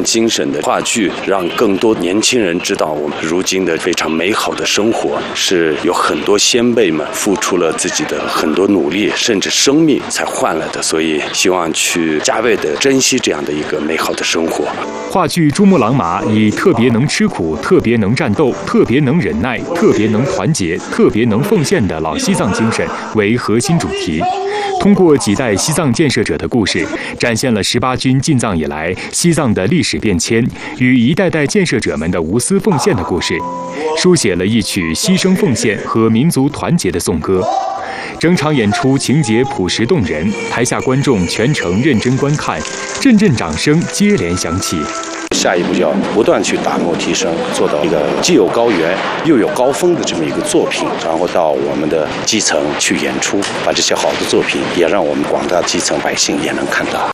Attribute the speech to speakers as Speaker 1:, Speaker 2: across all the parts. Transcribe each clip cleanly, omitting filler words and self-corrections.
Speaker 1: 精神的话剧，让更多年轻人知道我们如今的非常美好的生活是有很多先辈们付出了自己的很多努力，甚至生命才换来的，所以希望去加倍的珍惜这样的一个美好的生活。
Speaker 2: 话剧《珠穆朗玛》以特别能吃苦、特别能战斗、特别能忍耐、特别能团结、特别能奉献的老西藏精神为核心主题，通过几代西藏建设者的故事，展现了18军进藏以来西藏的历史变迁与一代代建设者们的无私奉献的故事，书写了一曲牺牲奉献和民族团结的颂歌。整场演出情节朴实动人，台下观众全程认真观看，阵阵掌声接连响起。
Speaker 1: 下一步就要不断去打磨提升，做到一个既有高原又有高峰的这么一个作品，然后到我们的基层去演出，把这些好的作品也让我们广大基层百姓也能看到。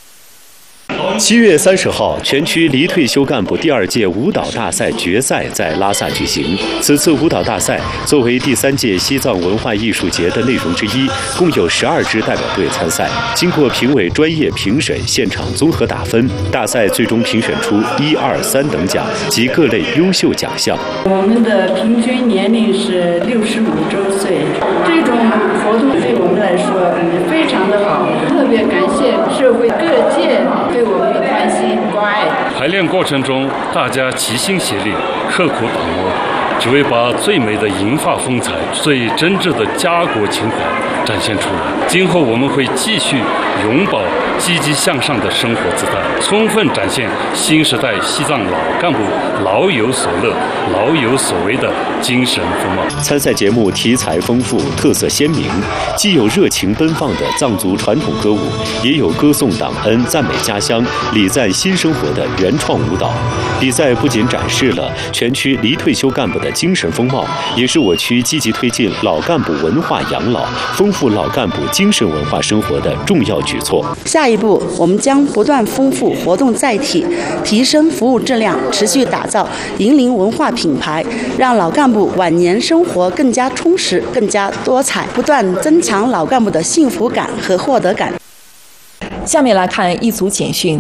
Speaker 3: 7月30号，全区离退休干部第2届舞蹈大赛决赛在拉萨举行。此次舞蹈大赛作为第3届西藏文化艺术节的内容之一，共有12支代表队参赛。经过评委专业评审、现场综合打分，大赛最终评选出1、2、3等奖及各类优秀奖项。
Speaker 4: 我们的平均年龄是65周岁，这种活动对我们来说非常的好，特别感谢社会各界对我们的关心关爱。
Speaker 5: 排练过程中，大家齐心协力，刻苦打磨，只为把最美的银发风采、最真挚的家国情怀展现出来。今后我们会继续永葆积极向上的生活姿态，充分展现新时代西藏老干部老有所乐、老有所为的精神风貌。
Speaker 3: 参赛节目题材丰富，特色鲜明，既有热情奔放的藏族传统歌舞，也有歌颂党恩、赞美家乡、礼赞新生活的原创舞蹈。比赛不仅展示了全区离退休干部的精神风貌，也是我区积极推进老干部文化养老、丰富老干部精神文化生活的重要举措。
Speaker 6: 下一步，我们将不断丰富活动载体，提升服务质量，持续打造引领文化品牌，让老干部晚年生活更加充实、更加多彩，不断增强老干部的幸福感和获得感。
Speaker 7: 下面来看一组简讯。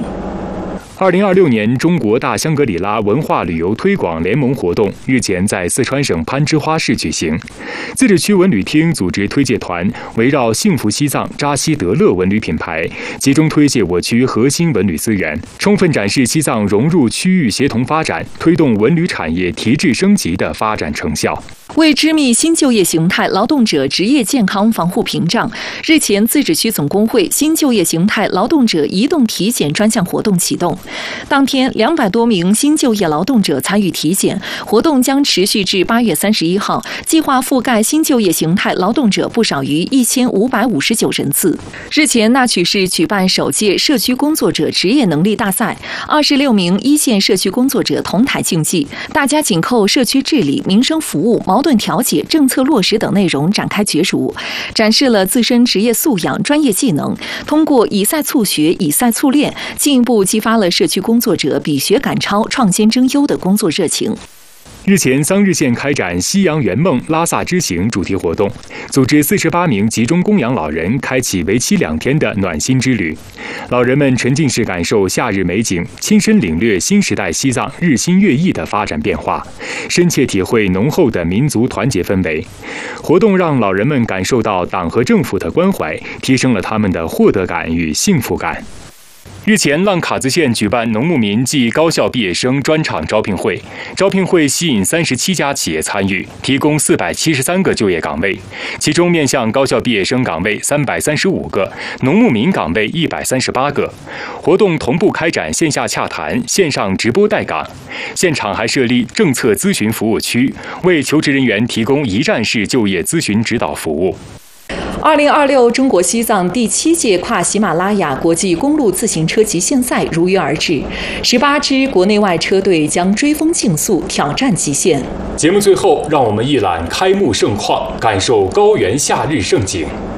Speaker 2: 2026年中国大香格里拉文化旅游推广联盟活动日前在四川省攀枝花市举行。自治区文旅厅组织推介团，围绕幸福西藏、扎西德勒文旅品牌，集中推介我区核心文旅资源，充分展示西藏融入区域协同发展、推动文旅产业提质升级的发展成效。
Speaker 7: 为织密新就业形态劳动者职业健康防护屏障，日前自治区总工会新就业形态劳动者移动体检专项活动启动。当天，200多名新就业劳动者参与体检，活动将持续至8月31号，计划覆盖新就业形态劳动者不少于1559人次。日前，那曲市举办首届社区工作者职业能力大赛，26名一线社区工作者同台竞技，大家紧扣社区治理、民生服务、矛盾调解、政策落实等内容展开角逐，展示了自身职业素养、专业技能。通过以赛促学、以赛促练，进一步激发了社区工作者比学赶超、创新争优的工作热情。
Speaker 2: 日前，桑日县开展夕阳圆梦拉萨之行主题活动，组织48名集中供养老人开启为期2天的暖心之旅。老人们沉浸式感受夏日美景，亲身领略新时代西藏日新月异的发展变化，深切体会浓厚的民族团结氛围。活动让老人们感受到党和政府的关怀，提升了他们的获得感与幸福感。日前，浪卡兹县举办农牧民暨高校毕业生专场招聘会，招聘会吸引37家企业参与，提供473个就业岗位，其中面向高校毕业生岗位335个，农牧民岗位138个。活动同步开展线下洽谈、线上直播带岗，现场还设立政策咨询服务区，为求职人员提供一站式就业咨询指导服务。
Speaker 7: 2026中国西藏第7届跨喜马拉雅国际公路自行车极限赛如约而至，18支国内外车队将追风竞速，挑战极限。
Speaker 2: 节目最后，让我们一览开幕盛况，感受高原夏日盛景。